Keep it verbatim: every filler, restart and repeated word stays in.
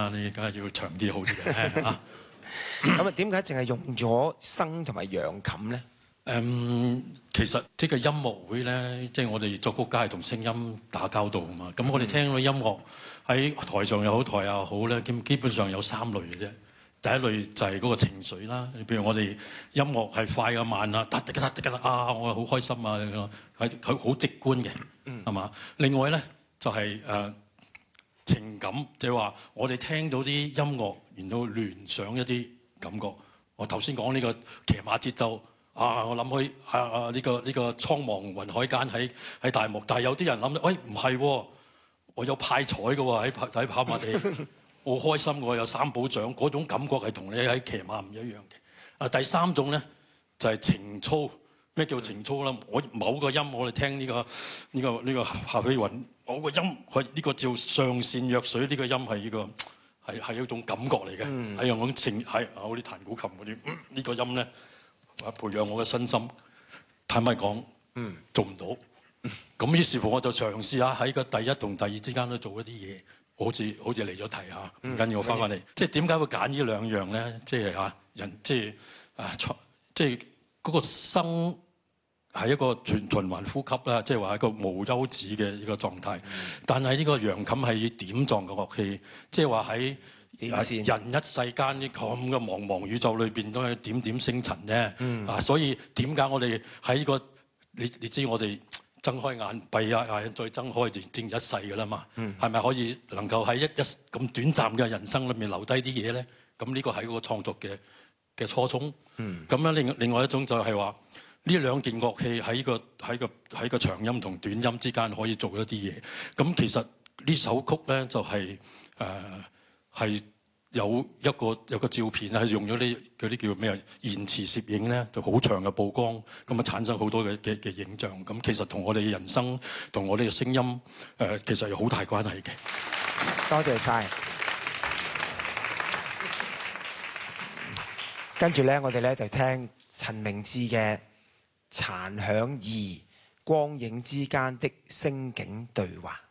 啦，你梗係要長啲好啲嘅啊。 咁啊，點解淨係用咗笙同埋揚琴咧？誒、 嗯，其實即係音樂會咧，即係我哋作曲家係同聲音打交道啊嘛。咁我哋聽到音樂喺台上又好，台又好咧，基基本上有三類嘅啫。第一類就係嗰個情緒啦，譬如我哋音樂係快啊慢啊，嗒嗒嗒嗒啊，我好開心啊，係佢好直觀嘅，係嘛？另外咧就係誒情感，即係話我哋聽到啲音樂，然後聯想一啲感覺。我頭先講呢個騎馬節奏啊，我諗起啊啊呢個呢個蒼茫雲海間喺喺大漠，但係有啲人諗，喂唔係喎，我有派彩嘅喎喺喺跑馬地。好開心喎，有三寶獎，嗰種感覺係同你喺騎馬唔一樣嘅。啊，第三種咧就係情操。咩叫情操啦？我某個音我哋聽呢個呢個呢個夏飛雲，某個音佢呢個叫上善若水，呢個音係呢個係係一種感覺嚟嘅，係用種情係好似彈古琴嗰啲呢個音咧，培養我嘅身心。坦白講，嗯，做唔到。咁於是乎我就嘗試下喺個第一同第二之間都做一啲嘢。好似好似離咗題嚇，唔緊要，我翻返嚟。即係點解會揀呢兩樣咧？即係嚇人，即係啊，即係嗰個笙係一個循循環呼吸啦，即係話一個無休止嘅一個狀態。嗯、但係呢個揚琴係點狀嘅樂器，即係話喺人一世間呢咁嘅茫茫宇宙裏邊都係點點星塵咧。嗯、啊，所以點解我哋喺呢個你你知我哋？睜開眼閉啊眼再睜開就正一世㗎啦嘛，係咪、嗯、可以能夠喺一一咁短暫嘅人生裏面留低啲嘢咧？咁呢個係嗰個創作嘅嘅初衷。咁樣、嗯、另另外一種就係話呢兩件樂器喺個喺個喺個長音同短音之間可以做一啲嘢。咁其實呢首曲咧就係誒係。有一個有個照片係用咗啲嗰啲叫咩啊延遲攝影咧，就好長嘅曝光，咁啊產生好多嘅嘅嘅影像。咁其實同我哋嘅人生同我哋嘅聲音誒、呃，其實有好大關係嘅。 多謝晒。跟住咧，我哋咧就聽陳明志嘅《殘響二：光影之間的聲境對話》。